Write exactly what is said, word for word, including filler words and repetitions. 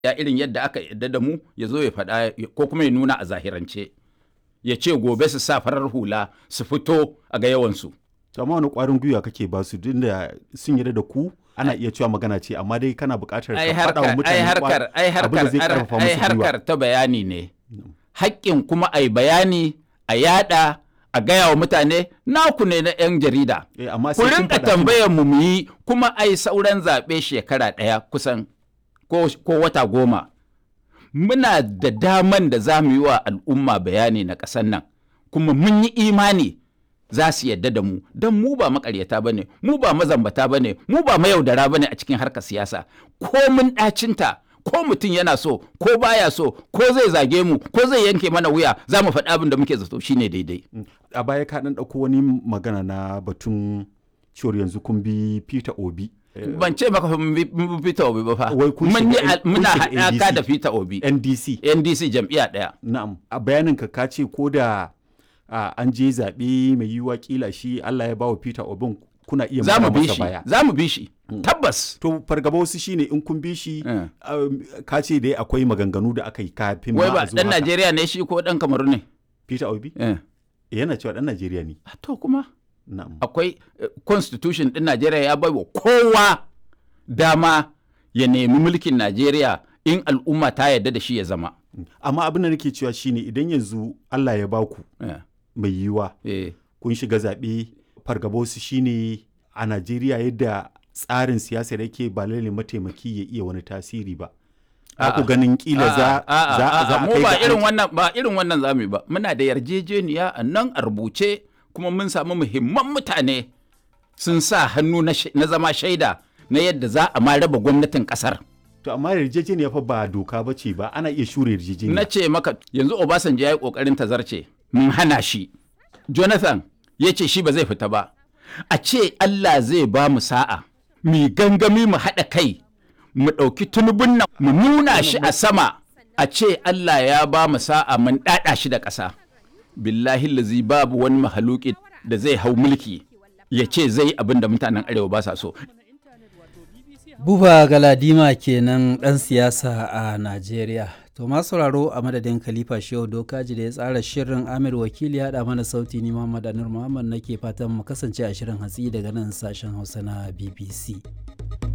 ya irin yadda aka yadda da mu ya zo ya faɗa ko kuma ya nuna a zahirance ya ce gobe su sa farar hula su fito a ga yawansu. amma wani ƙwarin gwiwa kake ba su duk da sun yarda da ku ana iya cewa magana ce amma dai kana buƙatar ka faɗa wa mutane abin da zai ƙarfafa musu gwiwa. ai harkar ta bayani ne haƙƙin kuma ai bayani a yada a gaya wa mutane naku ne na 'yan jarida. Ku rinka tambayar mu mu yi kuma ai sauran zaɓe shekara ɗaya kusan ko, ko wata goma. Muna da daman da za mu yi wa al'umma bayani na ƙasar nan kuma mun yi imani za su yadda da mu don mu ba makaryata ba ne, mu ba mazambata ba ne, mu ba mayaudara ba ne a cikin harkar siyasa. Ko mun ɗacinta ko mutum yana so ko baya so ko zai zage mu ko zai yanke mana wuya za mu faɗi abin da muke zato shine daidai. A baya ka ɗan ɗauko wani magana na batun cewar yanzu kun bi Peter Obi. Ban ce maka mun bi Peter Obi ba fa. Muna haɗaka da Peter Obi. N D C. N D C jam'iyya ɗaya. Na'am. A bayanin ka ka ce ko da an je zaɓe mai yiwuwa kila shi Allah ya bawa Peter Obi kuna iya mara masa baya. Za mu bi shi. Tabbas. To fargaba wasu shine in kun bi shi ka ce dai akwai maganganu da aka yi kafin ma a zuwa. Wai ba dan Najeriya ne shi ko dan Kamaru ne? Peter Obi? Yana cewa dan Najeriya ne. To kuma akwai constitution din Najeriya ya bai wa kowa dama ya nemi mulkin Najeriya in al'umma ta yarda da shi ya zama. Amma abin da nake cewa shine idan yanzu Allah ya baku mai yiwuwa kun shiga zaɓe fargaba wasu shine a Najeriya yadda tsarin siyasa da yake ba lalle mataimaki ya iya wani tasiri ba. Ku ganin kila za a kai ba irin wannan ba irin wannan zamu ba. Muna da yarjejeniya a nan a rubuce kuma mun samu muhimman mutane sun sa hannu na zama shaida na yadda za a ma raba gwamnatin kasar. To amma yarjejeniya fa ba doka ba ce ba ana iya shure yarjejeniya. Na ce maka yanzu Obasanjo ya yi kokarin tazarce mun hana shi. Jonathan ya ce shi ba zai fita ba. A ce Allah zai ba mu sa'a. Mu gangami mu haɗa kai mu ɗauki tunubun nan mu nuna shi a sama a ce Allah ya ba mu sa'a mun ɗaɗa shi da ƙasa billahi lazi babu wani mahaluki da zai hau mulki ya ce zai abin da mutanen arewa ba sa so. Buba Galadima kenan ɗan siyasa a Najeriya. To masu sauraro a madadin Khalifa Shehu Dokaji da ya tsara shirin Amir Wakili ya haɗa mana sauti ni Muhammad Anur Muhammad nake fatan mu kasance a shirin hatsi daga nan sashen Hausa na B B C.